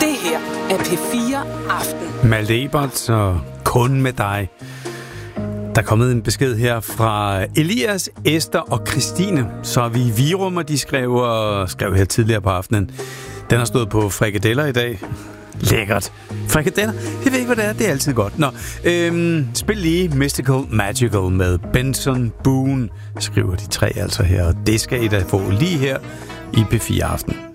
Det her er P4 Aften. Malte Ebert og Kun med dig. Der er kommet en besked her fra Elias, Esther og Christine. Så er vi i Virum, og de skrev her tidligere på aftenen. Den har stået på frikadeller i dag. Lækkert. Frikadeller? Jeg ved ikke, hvad det er. Det er altid godt. Nå, spil lige Mystical Magical med Benson Boone, skriver de tre altså her. Og det skal I da få lige her i P4 Aften.